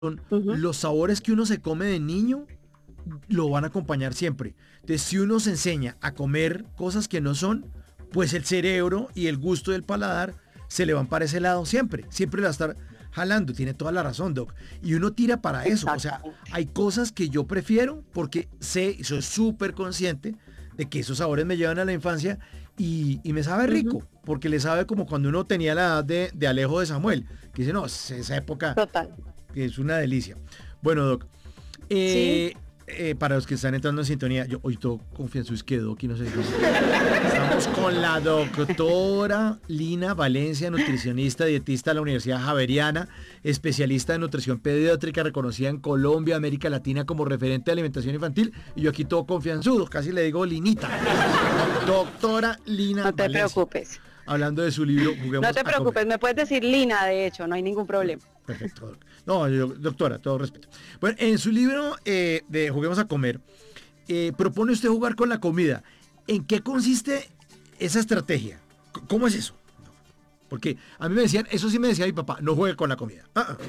Ujú. los sabores que uno se come de niño lo van a acompañar siempre. Entonces, si uno se enseña a comer cosas que no son, pues el cerebro y el gusto del paladar se le van para ese lado siempre. Siempre le va a estar jalando. Tiene toda la razón, Doc. Y uno tira para eso. O sea, Exactamente. hay cosas que yo prefiero porque sé, y soy súper consciente de que esos sabores me llevan a la infancia y me sabe Ujú. rico. Porque le sabe como cuando uno tenía la edad de Alejo de Samuel. Que dice, no, esa época Total. que es una delicia. Bueno, Doc, Sí, eh, para los que están entrando en sintonía, yo hoy todo confianzo es que Doc y no sé qué. Estamos con la doctora Lina Valencia, nutricionista, dietista de la Universidad Javeriana, especialista en nutrición pediátrica, reconocida en Colombia, América Latina como referente de alimentación infantil. Y yo aquí todo confianzudo, casi le digo Linita. Doctora Lina no te Valencia, preocupes. hablando de su libro No Juguemos te a comer. preocupes, me puedes decir Lina, de hecho, no hay ningún problema. Perfecto, no, doctora, todo respeto. Bueno, en su libro de Juguemos a comer, propone usted jugar con la comida. ¿En qué consiste esa estrategia? ¿Cómo es eso? Porque a mí me decían, eso sí me decía mi papá, no juegue con la comida.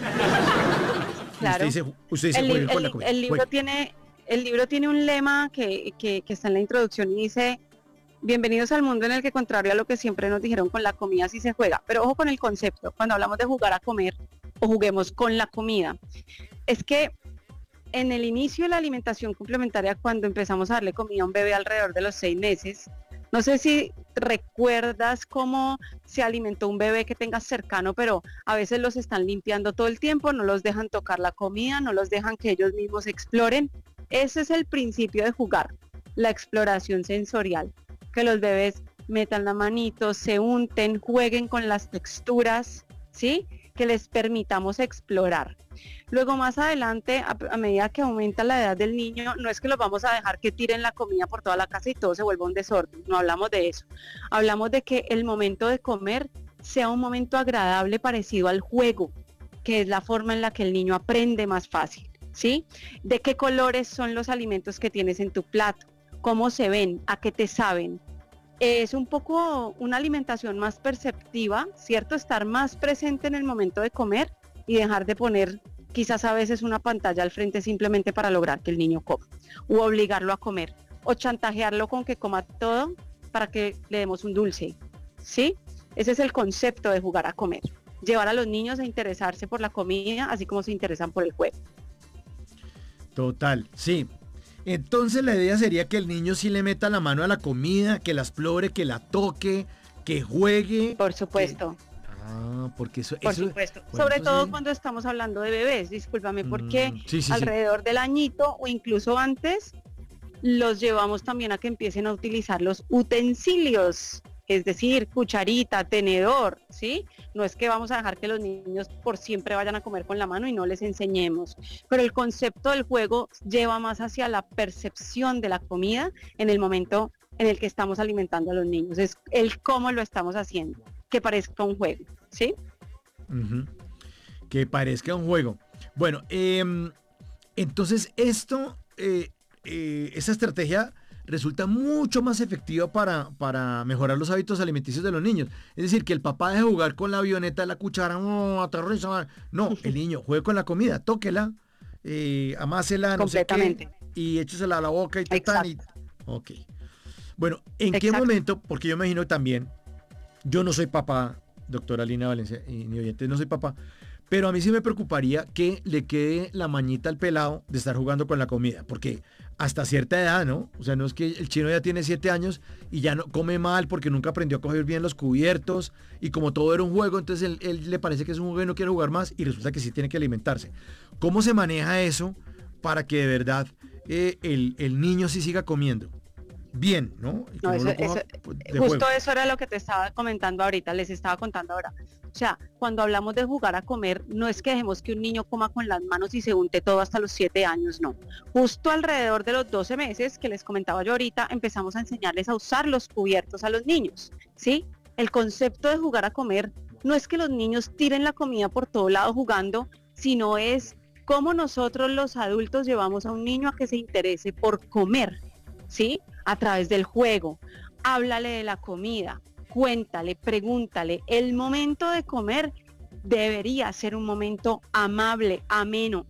Y Claro. usted dice, El, li- juegue con la el- comida, el libro juegue. tiene, el libro tiene un lema que está en la introducción y dice, bienvenidos al mundo en el que, contrario a lo que siempre nos dijeron, con la comida sí se juega. Pero ojo con el concepto, cuando hablamos de jugar a comer o juguemos con la comida, es que en el inicio de la alimentación complementaria, cuando empezamos a darle comida a un bebé alrededor de los 6 meses, no sé si recuerdas cómo se alimentó un bebé que tengas cercano, pero a veces los están limpiando todo el tiempo, no los dejan tocar la comida, no los dejan que ellos mismos exploren. Ese es el principio de jugar, la exploración sensorial, que los bebés metan la manito, se unten, jueguen con las texturas, ¿sí? Que les permitamos explorar. Luego más adelante, a medida que aumenta la edad del niño, no es que los vamos a dejar que tiren la comida por toda la casa y todo se vuelva un desorden, no hablamos de eso. Hablamos de que el momento de comer sea un momento agradable parecido al juego, que es la forma en la que el niño aprende más fácil, ¿sí? De qué colores son los alimentos que tienes en tu plato, cómo se ven, a qué te saben. Es un poco una alimentación más perceptiva, ¿cierto? Estar más presente en el momento de comer y dejar de poner quizás a veces una pantalla al frente simplemente para lograr que el niño coma, o obligarlo a comer, o chantajearlo con que coma todo para que le demos un dulce, ¿sí? Ese es el concepto de jugar a comer, llevar a los niños a interesarse por la comida, así como se interesan por el juego. Total, sí. Entonces la idea sería que el niño sí le meta la mano a la comida, que la explore, que la toque, que juegue, Por que... supuesto. Porque Por eso, supuesto, bueno, sobre eso todo sí. cuando estamos hablando de bebés, discúlpame, porque Sí, sí, sí. alrededor del añito o incluso antes los llevamos también a que empiecen a utilizar los utensilios, es decir, cucharita, tenedor, ¿sí? No es que vamos a dejar que los niños por siempre vayan a comer con la mano y no les enseñemos, pero el concepto del juego lleva más hacia la percepción de la comida en el momento en el que estamos alimentando a los niños, es el cómo lo estamos haciendo, que parezca un juego, ¿sí? Ujú. Que parezca un juego. Bueno, entonces esa estrategia resulta mucho más efectiva para mejorar los hábitos alimenticios de los niños. Es decir, que el papá deje de jugar con la avioneta, la cuchara, no, aterriza. No, el niño juegue con la comida, tóquela, amásela, no sé qué, Completamente. y échesela a la boca y tatán. Exacto, Ok. Bueno, ¿en qué exacto. momento? Porque yo me imagino también, yo no soy papá, doctora Lina Valencia, y ni oyentes, no soy papá, pero a mí sí me preocuparía que le quede la mañita al pelado de estar jugando con la comida, porque hasta cierta edad, ¿no? O sea, no es que el chino ya tiene 7 años y ya no come mal porque nunca aprendió a coger bien los cubiertos y como todo era un juego, entonces él le parece que es un juego y no quiere jugar más y resulta que sí tiene que alimentarse. ¿Cómo se maneja eso para que de verdad el niño sí siga comiendo? Bien, ¿no? Y que No, no lo coma de justo juego. eso era lo que te estaba comentando ahorita, les estaba contando ahora. O sea, cuando hablamos de jugar a comer, no es que dejemos que un niño coma con las manos y se unte todo hasta los 7 años, no. Justo alrededor de los 12 meses que les comentaba yo ahorita, empezamos a enseñarles a usar los cubiertos a los niños, ¿sí? El concepto de jugar a comer no es que los niños tiren la comida por todo lado jugando, sino es cómo nosotros los adultos llevamos a un niño a que se interese por comer, ¿sí? A través del juego. Háblale de la comida, cuéntale, pregúntale. El momento de comer debería ser un momento amable, ameno,